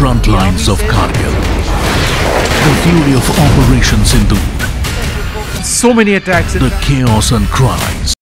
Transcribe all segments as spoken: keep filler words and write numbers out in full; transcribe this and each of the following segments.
front lines of Kargil. The fury of Operation Sindoor. So many attacks. The chaos and cries.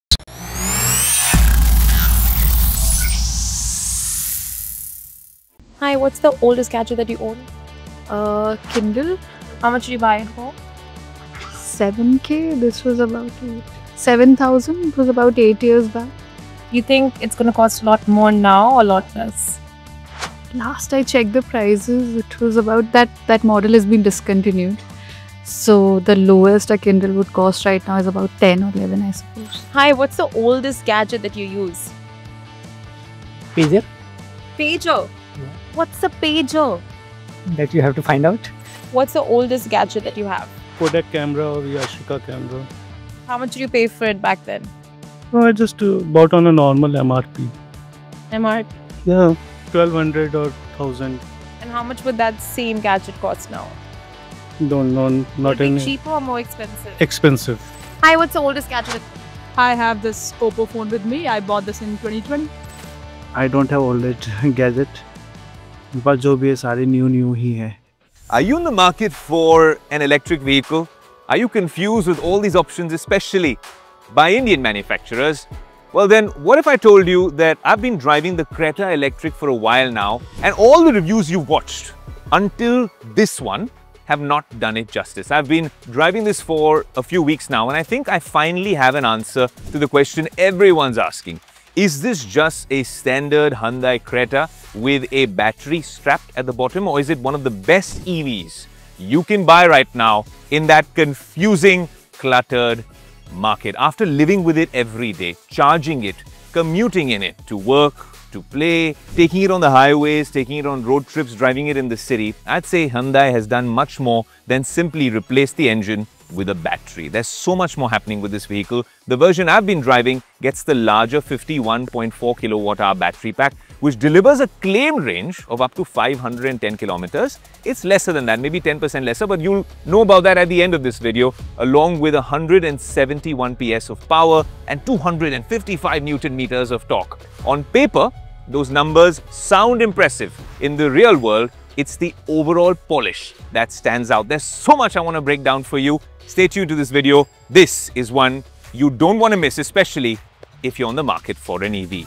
Hi, what's the oldest gadget that you own? Uh, Kindle, How much did you buy it for? seven K. This was about seven thousand. It was about eight years back. You think it's going to cost a lot more now or a lot less? Last I checked the prices, it was about that. That model has been discontinued. So the lowest a Kindle would cost right now is about ten or eleven, I suppose. Hi, what's the oldest gadget that you use? Pager Pager. Yeah. What's a pager? that you have to find out. What's the oldest gadget that you have? Kodak camera or Yashica camera. How much did you pay for it back then? No, I just uh, bought on a normal M R P. M R P. Yeah, twelve hundred or one thousand. And how much would that same gadget cost now? Don't know, Would not it be any cheaper or more expensive? expensive. Hi, what's the oldest gadget? I have this Oppo phone with me. I bought this in twenty twenty. I don't have old gadget, but जो भी है सारे new new ही है. Are you in the market for an electric vehicle? Are you confused with all these options, especially by Indian manufacturers? Well then, what if I told you that I've been driving the Creta Electric for a while now, and all the reviews you've watched until this one have not done it justice. I've been driving this for a few weeks now, and I think I finally have an answer to the question everyone's asking. Is this just a standard Hyundai Creta with a battery strapped at the bottom, or is it one of the best E Vs you can buy right now in that confusing, cluttered market? After living with it every day, charging it, commuting in it to work, to play, taking it on the highways, taking it on road trips, driving it in the city, I'd say Hyundai has done much more than simply replace the engine with a battery. There's so much more happening with this vehicle. The version I've been driving gets the larger fifty-one point four kilowatt hour battery pack, which delivers a claimed range of up to five hundred ten kilometers. It's lesser than that, maybe ten percent lesser, but you'll know about that at the end of this video, along with one hundred seventy-one P S of power and two hundred fifty-five Newton meters of torque. On paper, those numbers sound impressive. In the real world, it's the overall polish that stands out. There's so much I want to break down for you. Stay tuned to this video. This is one you don't want to miss, especially if you're on the market for an E V.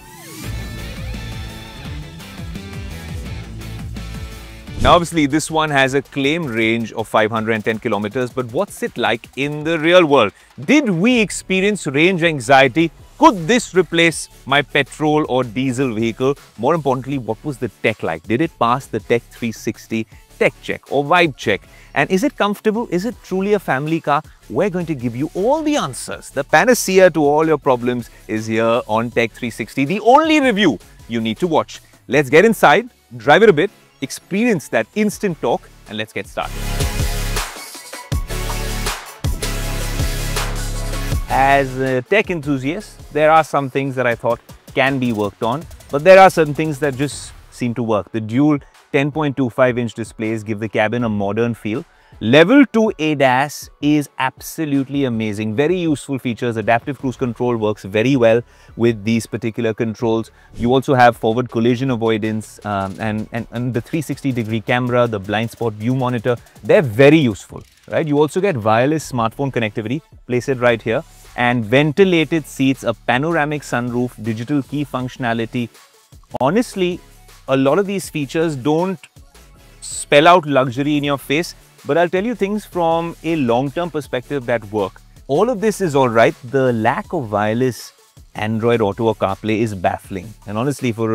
Now, obviously, this one has a claimed range of five hundred ten kilometers, but what's it like in the real world? Did we experience range anxiety? Could this replace my petrol or diesel vehicle? More importantly, what was the tech like? Did it pass the Tech three sixty tech check or vibe check? And is it comfortable? Is it truly a family car? We're going to give you all the answers. The panacea to all your problems is here on Tech three sixty, the only review you need to watch. Let's get inside, drive it a bit, experience that instant torque, and let's get started. As a tech enthusiast, there are some things that I thought can be worked on, but there are certain things that just seem to work. The dual ten point two five inch displays give the cabin a modern feel. Level two A D A S is absolutely amazing. Very useful features. Adaptive cruise control works very well with these particular controls. You also have forward collision avoidance um, and, and, and the three sixty degree camera, the blind spot view monitor. They're very useful, right? You also get wireless smartphone connectivity. Place it right here. And ventilated seats, a panoramic sunroof, digital key functionality. Honestly, a lot of these features don't spell out luxury in your face, but I'll tell you things from a long-term perspective that work. All of this is all right. The lack of wireless Android Auto or CarPlay is baffling. And honestly, for